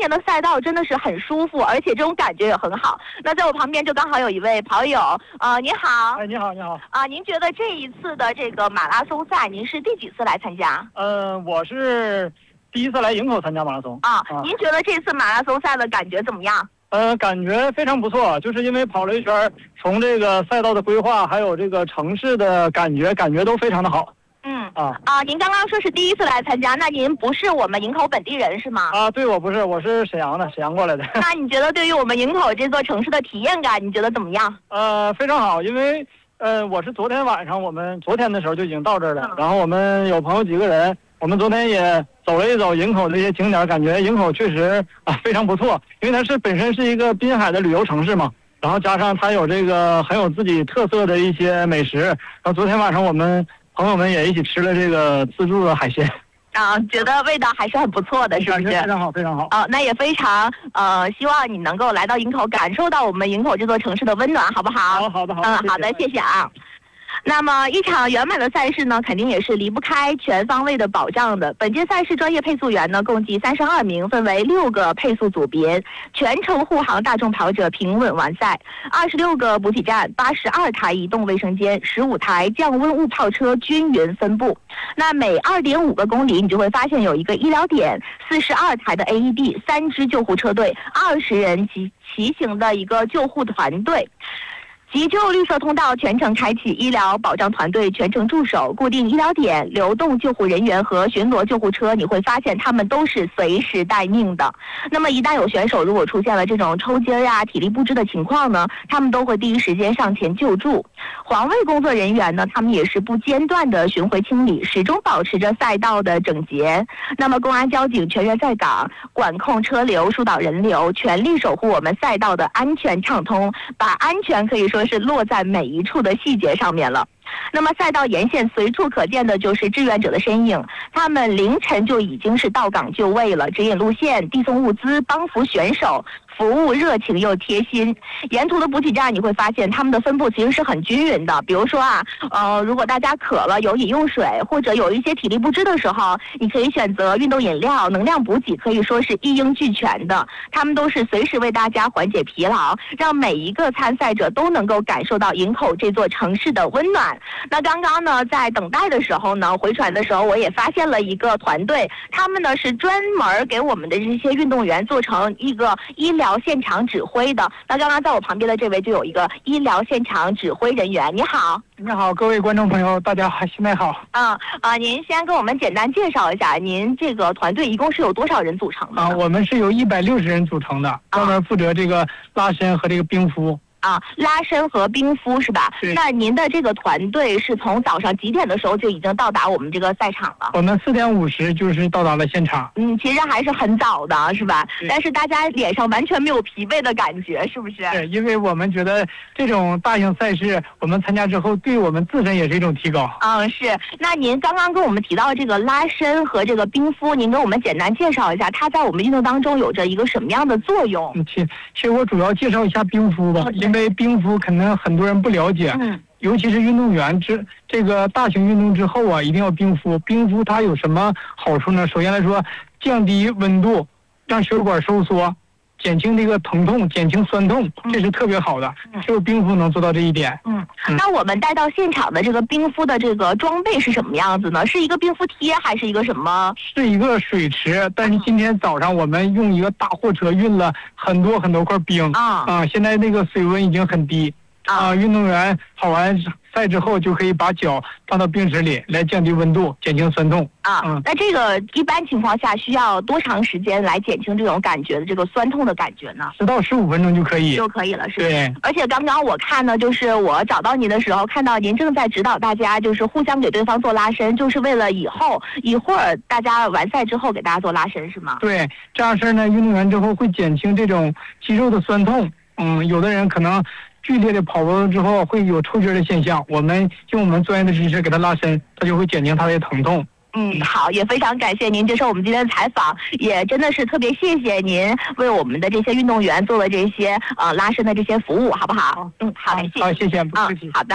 年的赛道真的是很舒服，而且这种感觉也很好。那在我旁边就刚好有一位跑友，你好。 哎，你好，你好。 您觉得这一次的这个马拉松赛，您是第几次来参加？ 我是第一次来营口参加马拉松。 您觉得这次马拉松赛的感觉怎么样？ 感觉非常不错，就是因为跑了一圈，从这个赛道的规划，还有这个城市的感觉都非常的好。 您刚刚说是第一次来参加，那您不是我们营口本地人是吗？ 对，我不是，我是沈阳过来的。 那你觉得对于我们营口这座城市的体验感，你觉得怎么样？ 非常好，因为我是昨天晚上，我们昨天的时候就已经到这儿了，然后我们有朋友几个人，我们昨天也走了一走营口这些景点，感觉营口确实非常不错，因为它本身是一个滨海的旅游城市嘛，然后加上它有这个很有自己特色的一些美食，然后昨天晚上我们朋友们也一起吃了这个自助的海鲜。 觉得味道还是很不错的，是不是？ 非常好，非常好。 那也非常希望你能够来到营口，感受到我们营口这座城市的温暖，好不好？ 好的。 好的，谢谢啊。那么一场圆满的赛事呢，肯定也是离不开全方位的保障的。本届赛事专业配速员呢，共计32名，分为6个配速组别，全程护航大众跑者平稳完赛。26个补给站，82台移动卫生间，15台降温雾炮车均匀分布。那每2.5个公里，你就会发现有一个医疗点，42台的 AED，3支救护车队，20人骑行的一个救护团队。急救绿色通道全程开启，医疗保障团队全程驻守，固定医疗点，流动救护人员和巡逻救护车，你会发现他们都是随时待命的。那么一旦有选手如果出现了这种抽筋体力不支的情况呢，他们都会第一时间上前救助。环卫工作人员呢，他们也是不间断的巡回清理，始终保持着赛道的整洁。那么公安交警全员在岗，管控车流，疏导人流，全力守护我们赛道的安全畅通，把安全可以说是落在每一处的细节上面了。那么赛道沿线随处可见的就是志愿者的身影，他们凌晨就已经是到岗就位了，指引路线，递送物资，帮扶选手，服务热情又贴心。沿途的补给站你会发现他们的分布其实是很均匀的，比如说如果大家渴了有饮用水，或者有一些体力不支的时候，你可以选择运动饮料，能量补给可以说是一应俱全的，他们都是随时为大家缓解疲劳，让每一个参赛者都能够感受到营口这座城市的温暖。那刚刚呢，在等待的时候呢，回传的时候，我也发现了一个团队，他们呢是专门给我们的这些运动员做成一个医疗现场指挥的。那刚刚在我旁边的这位就有一个医疗现场指挥人员，你好。 你好，各位观众朋友，大家现在好。 您先跟我们简单介绍一下，您这个团队一共是有多少人组成的？ 我们是由160人组成的，专门负责这个拉伸和这个冰敷。 拉伸和冰敷是吧？那您的这个团队是从早上几点的时候就已经到达我们这个赛场了？ 我们4点50就是到达了现场。 其实还是很早的，是吧？但是大家脸上完全没有疲惫的感觉，是不是？ 对，因为我们觉得这种大型赛事，我们参加之后，对我们自身也是一种提高。 是。那您刚刚跟我们提到这个拉伸和这个冰敷，您跟我们简单介绍一下，它在我们运动当中有着一个什么样的作用？ 其实我主要介绍一下冰敷吧，因为冰敷可能很多人不了解。尤其是运动员这个大型运动之后一定要冰敷。冰敷它有什么好处呢？首先来说，降低温度，让血管收缩，减轻这个疼痛，减轻酸痛，这是特别好的。只有冰敷能做到这一点。 那我们带到现场的这个冰敷的这个装备是什么样子呢？是一个冰敷贴还是一个什么？ 是一个水池，但是今天早上我们用一个大货车运了很多块冰。现在那个水温已经很低。运动员跑完赛之后就可以把脚放到冰池里来降低温度，减轻酸痛。 那这个一般情况下需要多长时间来减轻这种感觉的这个酸痛的感觉呢 ？10到15分钟就可以了，是吧？ 对。 而且刚刚我看呢，就是我找到您的时候，看到您正在指导大家，就是互相给对方做拉伸，就是为了一会儿大家完赛之后给大家做拉伸，是吗？ 对，这样式呢，运动员之后会减轻这种肌肉的酸痛。有的人可能剧烈的跑步之后会有抽筋的现象，我们用我们专业的知识给他拉伸，他就会减轻他的疼痛。 好，也非常感谢您接受我们今天的采访，也真的是特别谢谢您为我们的这些运动员做了这些拉伸的这些服务，好不好？好，谢谢。 好，谢谢，不客气。 好的。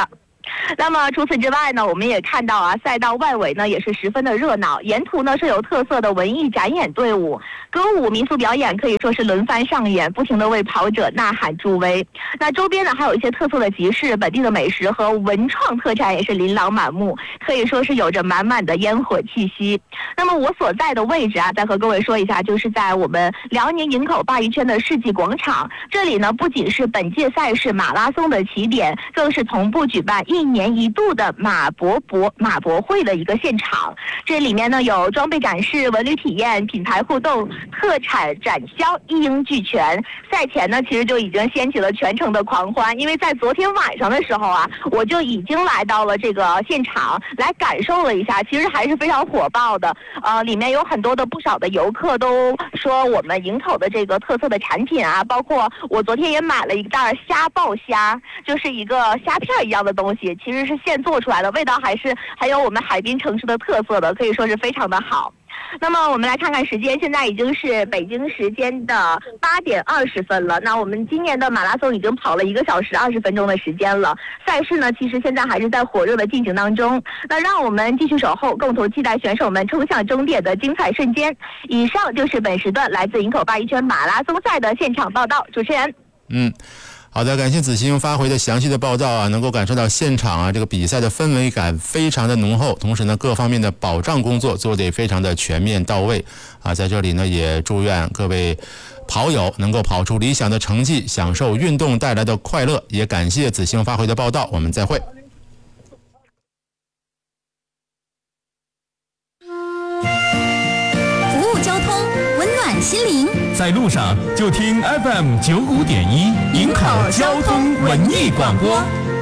那么除此之外呢，我们也看到啊，赛道外围呢也是十分的热闹，沿途呢是有特色的文艺展演队伍，歌舞民俗表演可以说是轮番上演，不停的为跑者呐喊助威。那周边呢还有一些特色的集市、本地的美食和文创特产也是琳琅满目，可以说是有着满满的烟火气息。那么我所在的位置啊，再和各位说一下，就是在我们辽宁营口鲅鱼圈的世纪广场。这里呢不仅是本届赛事马拉松的起点，更是同步举办1年1度的马博会的一个现场。这里面呢有装备展示、文旅体验、品牌互动、特产展销，一应俱全。赛前呢其实就已经掀起了全城的狂欢，因为在昨天晚上的时候啊，我就已经来到了这个现场来感受了一下，其实还是非常火爆的。里面有很多的不少的游客都说我们营口的这个特色的产品啊，包括我昨天也买了一袋虾爆虾，就是一个虾片一样的东西，其实是现做出来的，味道还有我们海滨城市的特色的，可以说是非常的好。那么我们来看看时间，现在已经是北京时间的8点20分了。那我们今年的马拉松已经跑了1个小时20分钟的时间了，赛事呢其实现在还是在火热的进行当中。那让我们继续守候，共同期待选手们冲向终点的精彩瞬间。以上就是本时段来自营口鲅鱼圈马拉松赛的现场报道，主持人。 好的，感谢子欣发回的详细的报道啊，能够感受到现场啊这个比赛的氛围感非常的浓厚，同时呢各方面的保障工作做得也非常的全面到位啊，在这里呢也祝愿各位跑友能够跑出理想的成绩，享受运动带来的快乐，也感谢子欣发回的报道，我们再会。 服务交通，温暖心灵， 在路上就听 FM95.1 营口交通文艺广播。